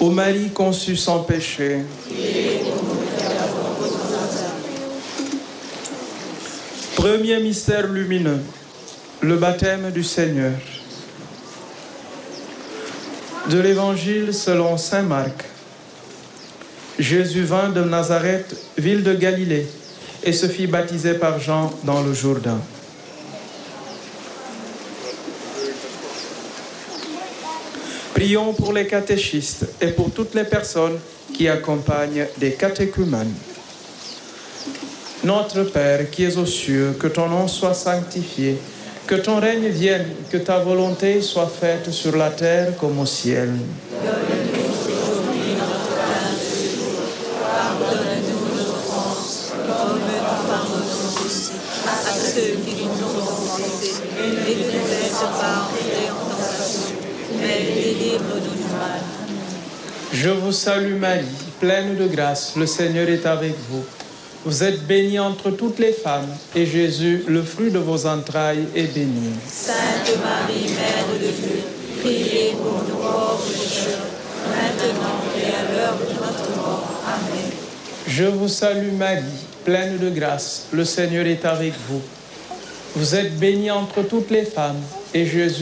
Ô Marie conçue sans péché, premier mystère lumineux, le baptême du Seigneur. De l'Évangile selon saint Marc. Jésus vint de Nazareth, ville de Galilée, et se fit baptiser par Jean dans le Jourdain. Prions pour les catéchistes et pour toutes les personnes qui accompagnent des catéchumènes. Notre Père qui es aux cieux, que ton nom soit sanctifié, que ton règne vienne, que ta volonté soit faite sur la terre comme au ciel. Pardonne-nous nos offenses, comme nous pardonnons aussi à ceux qui nous ont offensés, et ne nous laisse pas entrer en tentation, mais délivre-nous du mal. Je vous salue Marie, pleine de grâce, le Seigneur est avec vous. Vous êtes bénie entre toutes les femmes, et Jésus, le fruit de vos entrailles, est béni. Sainte Marie, Mère de Dieu, priez pour nous pauvres pécheurs, maintenant et à l'heure de notre mort. Amen. Je vous salue Marie, pleine de grâce, le Seigneur est avec vous. Vous êtes bénie entre toutes les femmes, et Jésus,